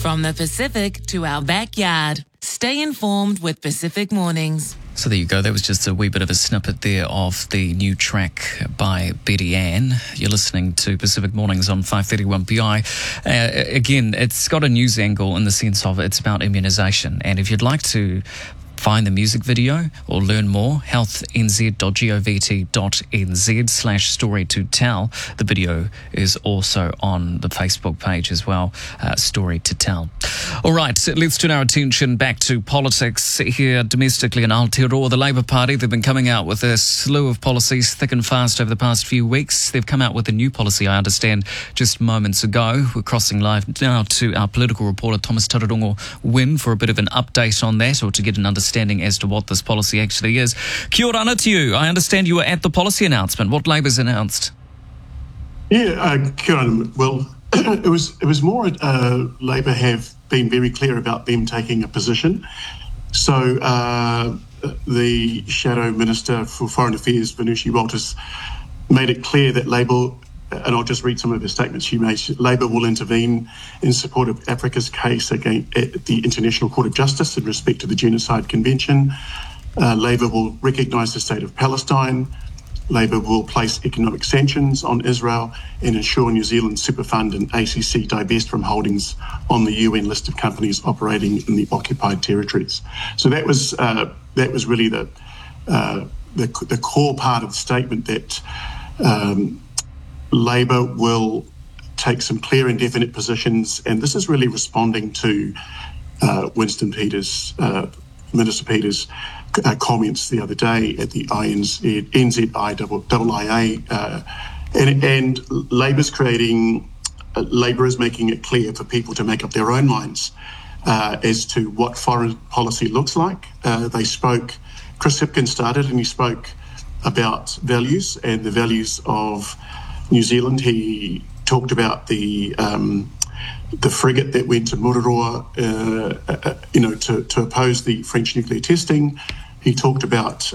From the Pacific to our backyard. Stay informed with Pacific Mornings. So there you go. That was just a wee bit of a snippet there of the new track by Betty Ann. You're listening to Pacific Mornings on 531 PI. Again, it's got a news angle in the sense of it's about immunisation. And if you'd like to find the music video or learn more, healthnz.govt.nz/story to tell. The video is also on the Facebook page as well, Story to Tell. All right, so let's turn our attention back to politics here domestically in Aotearoa. The Labour Party, they've been coming out with a slew of policies thick and fast over the past few weeks. They've come out with a new policy, I understand, just moments ago. We're crossing live now to our political reporter, Thomas Tararongo Wynn, for a bit of an update on that, or to get an understanding as to what this policy actually is. Kia ora ana to you. I understand you were at the policy announcement. What Labour's announced? Yeah, kia ora. Well, it was more Labour have been very clear about them taking a position. So the Shadow Minister for Foreign Affairs, Venushi Walters, made it clear that Labour, and I'll just read some of the statements she made, Labour will intervene in support of Africa's case against the International Court of Justice in respect to the Genocide Convention. Labour will recognise the state of Palestine. Labour will place economic sanctions on Israel and ensure New Zealand Superfund and ACC divest from holdings on the UN list of companies operating in the occupied territories. So that was really the core part of the statement, that Labour will take some clear and definite positions, and this is really responding to Winston Peters, Minister Peters' comments the other day at the NZIIIA, and Labour is making it clear for people to make up their own minds as to what foreign policy looks like. Chris Hipkins started, and he spoke about values and the values of New Zealand. He talked about the frigate that went to Mururoa, to oppose the French nuclear testing. He talked about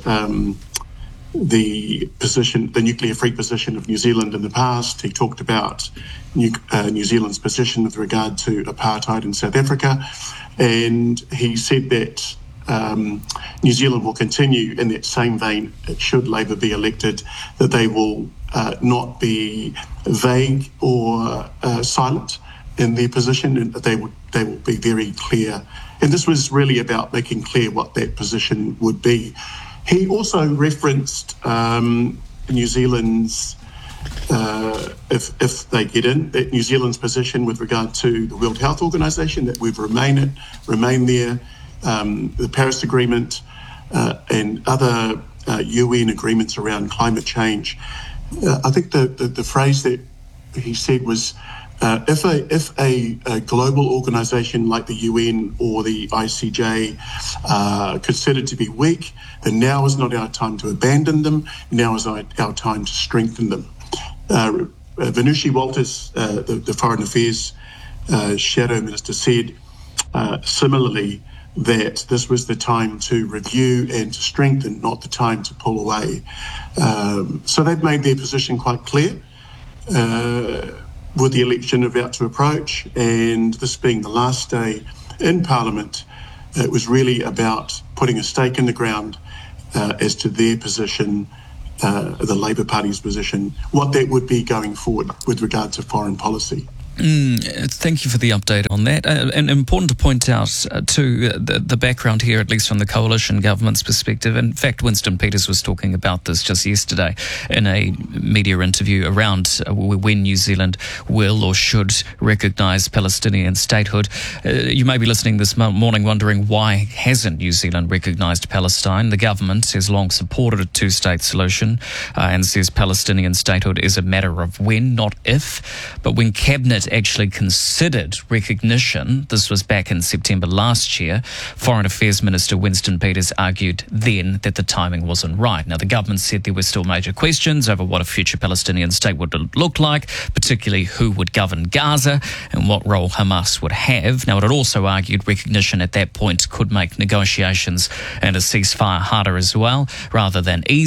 the nuclear-free position of New Zealand in the past. He talked about New Zealand's position with regard to apartheid in South Africa, and he said that New Zealand will continue in that same vein should Labour be elected, that they will not be vague or silent in their position, and that they will be very clear. And this was really about making clear what that position would be. He also referenced New Zealand's, if they get in, that New Zealand's position with regard to the World Health Organization, that we've remain there, the Paris Agreement, and other UN agreements around climate change. I think the phrase that he said was, if a global organisation like the UN or the ICJ are considered to be weak, then now is not our time to abandon them. Now is our time to strengthen them. Venushi Walters, the Foreign Affairs Shadow Minister, said similarly that this was the time to review and to strengthen, not the time to pull away. So they've made their position quite clear. With the election about to approach, and this being the last day in Parliament, it was really about putting a stake in the ground as to their position, the Labour Party's position, what that would be going forward with regard to foreign policy. Thank you for the update on that. And important to point out, too, the background here, at least from the coalition government's perspective. In fact, Winston Peters was talking about this just yesterday in a media interview around when New Zealand will or should recognise Palestinian statehood. You may be listening this morning wondering, why hasn't New Zealand recognised Palestine? The government has long supported a two-state solution and says Palestinian statehood is a matter of when, not if. But when Cabinet actually considered recognition, this was back in September last year, Foreign Affairs Minister Winston Peters argued then that the timing wasn't right. Now, the government said there were still major questions over what a future Palestinian state would look like, particularly who would govern Gaza and what role Hamas would have. Now, it had also argued recognition at that point could make negotiations and a ceasefire harder as well, rather than easier.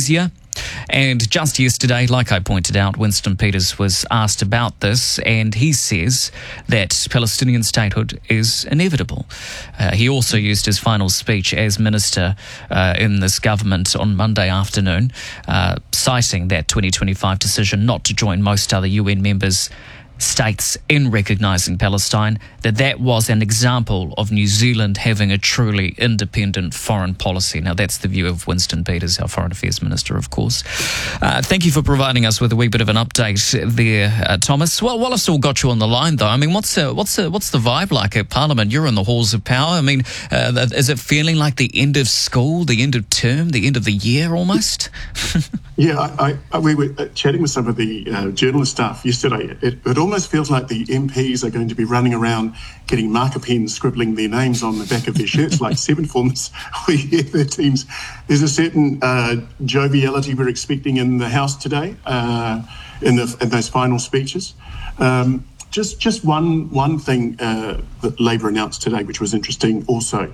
And just yesterday, like I pointed out, Winston Peters was asked about this, and he says that Palestinian statehood is inevitable. He also used his final speech as minister in this government on Monday afternoon, citing that 2025 decision not to join most other UN members states in recognising Palestine, that was an example of New Zealand having a truly independent foreign policy. Now, that's the view of Winston Peters, our Foreign Affairs Minister, of course. Thank you for providing us with a wee bit of an update there, Thomas. Well, while I've still got you on the line, though, I mean, what's the vibe like at Parliament? You're in the halls of power. I mean, is it feeling like the end of school, the end of term, the end of the year almost? Yeah, we were chatting with some of the journalist staff yesterday. It almost feels like the MPs are going to be running around getting marker pens, scribbling their names on the back of their shirts like seven formers. We hear their teams. There's a certain joviality we're expecting in the House today in those final speeches. Just one thing that Labor announced today, which was interesting also.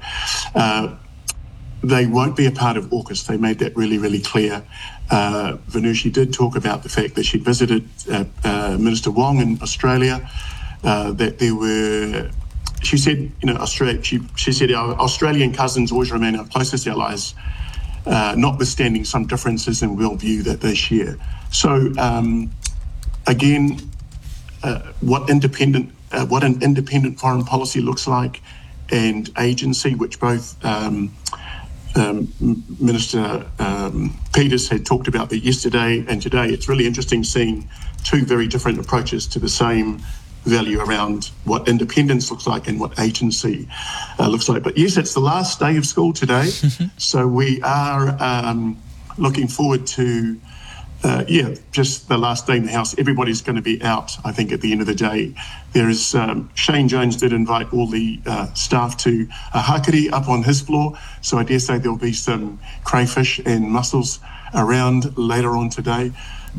They won't be a part of AUKUS. They made that really, really clear. Venushi did talk about the fact that she visited Minister Wong in Australia, that there were, she said, Australia, she said our Australian cousins always remain our closest allies, notwithstanding some differences in worldview that they share. So, again, what an independent foreign policy looks like, and agency, which both Minister Peters had talked about that yesterday and today. It's really interesting seeing two very different approaches to the same value around what independence looks like and what agency looks like. But yes, it's the last day of school today, so we are looking forward to just the last day in the House. Everybody's going to be out, I think, at the end of the day. There is, Shane Jones did invite all the staff to a hakari up on his floor, so I dare say there'll be some crayfish and mussels around later on today.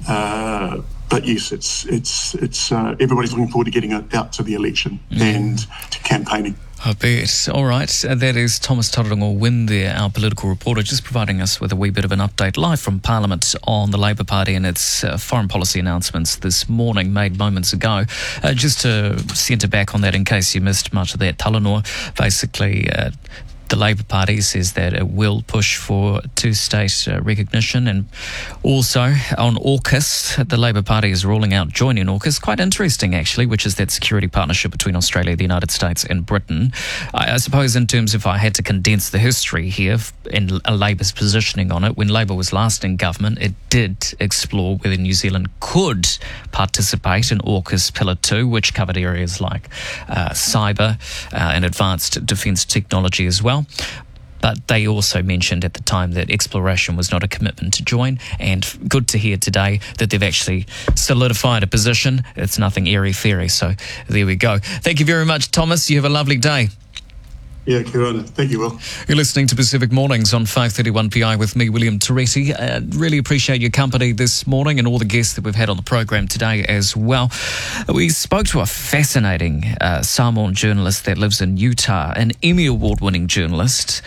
But yes, it's everybody's looking forward to getting out to the election and to campaigning. I bet. All right. That is Thomas Tauranga-Wynne there, our political reporter, just providing us with a wee bit of an update live from Parliament on the Labour Party and its foreign policy announcements this morning, made moments ago. Just to centre back on that in case you missed much of that, Talanoa, basically the Labour Party says that it will push for two-state recognition, and also on AUKUS, the Labour Party is ruling out joining AUKUS. Quite interesting, actually, which is that security partnership between Australia, the United States and Britain. I suppose in terms, if I had to condense the history here and Labour's positioning on it, when Labour was last in government, it did explore whether New Zealand could participate in AUKUS Pillar 2, which covered areas like cyber and advanced defence technology as well. But they also mentioned at the time that exploration was not a commitment to join, and good to hear today that they've actually solidified a position. It's nothing airy-fairy, so there we go. Thank you very much, Thomas. You have a lovely day. Yeah, kia ora. Thank you, Will. You're listening to Pacific Mornings on 531 PI with me, William Toretti. Really appreciate your company this morning and all the guests that we've had on the program today as well. We spoke to a fascinating Samoan journalist that lives in Utah, an Emmy Award-winning journalist.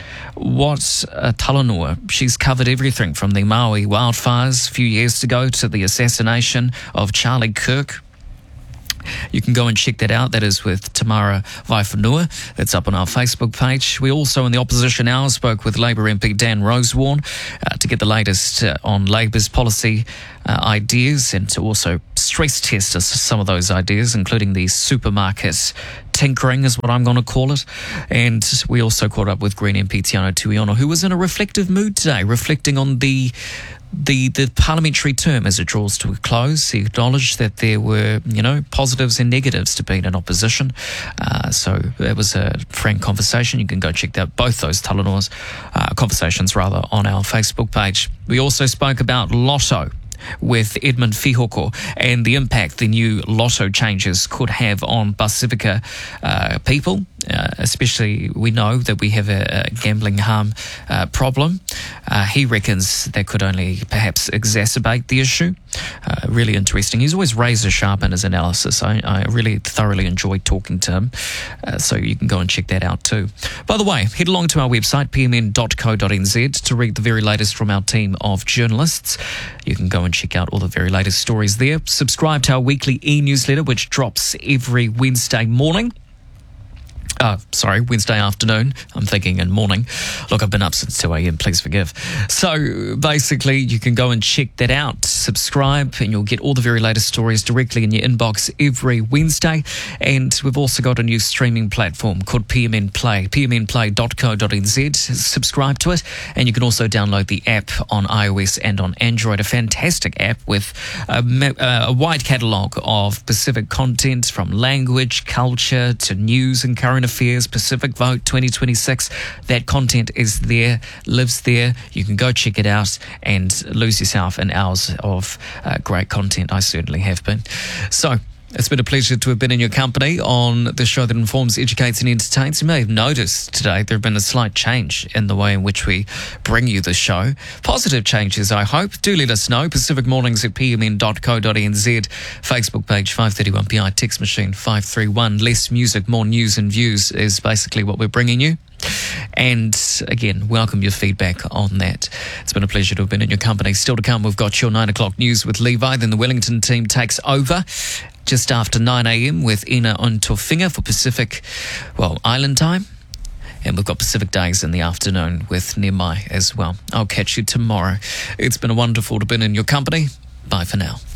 Talanoa. She's covered everything from the Maui wildfires a few years ago to the assassination of Charlie Kirk. You can go and check that out. That is with Tamara Vaifanua. That's up on our Facebook page. We also, in the opposition hour, spoke with Labour MP Dan Rosewarne to get the latest on Labour's policy ideas and to also stress test some of those ideas, including the supermarket tinkering is what I'm going to call it. And we also caught up with Green MP Tiano Tuiono, who was in a reflective mood today, reflecting on the parliamentary term as it draws to a close. He acknowledged that there were, positives and negatives to being in opposition. So it was a frank conversation. You can go check out both those Talanoa's conversations on our Facebook page. We also spoke about Lotto with Edmund Fihoko and the impact the new Lotto changes could have on Pacifica people especially we know that we have a gambling harm problem. He reckons that could only perhaps exacerbate the issue. Really interesting. He's always razor sharp in his analysis. I really thoroughly enjoyed talking to him, so you can go and check that out too. By the way, head along to our website, pmn.co.nz, to read the very latest from our team of journalists. You can go and check out all the very latest stories there. Subscribe to our weekly e-newsletter, which drops every Wednesday morning. Wednesday afternoon. I'm thinking in morning. Look, I've been up since 2 a.m. Please forgive. So basically, you can go and check that out. Subscribe, and you'll get all the very latest stories directly in your inbox every Wednesday. And we've also got a new streaming platform called PMN Play, pmnplay.co.nz. Subscribe to it, and you can also download the app on iOS and on Android. A fantastic app with a wide catalogue of Pacific content, from language, culture to news and current affairs. Pacific Vote 2026. That content is there, lives there. You can go check it out and lose yourself in hours of great content. I certainly have been. So, it's been a pleasure to have been in your company on the show that informs, educates and entertains. You may have noticed today there have been a slight change in the way in which we bring you the show. Positive changes, I hope. Do let us know. Pacific Mornings at pmn.co.nz. Facebook page 531PI. Text machine 531. Less music, more news and views is basically what we're bringing you. And again, welcome your feedback on that. It's been a pleasure to have been in your company. Still to come, we've got your 9 o'clock news with Levi. Then the Wellington team takes over just after 9 a.m. with Ina Ontofinga for Pacific, Island time. And we've got Pacific Days in the afternoon with Nehemiah as well. I'll catch you tomorrow. It's been wonderful to have been in your company. Bye for now.